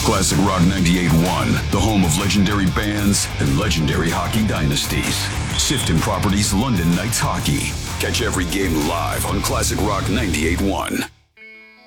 Classic Rock 98.1, the home of legendary bands and legendary hockey dynasties. Sifton Properties London Knights Hockey. Catch every game live on Classic Rock 98.1.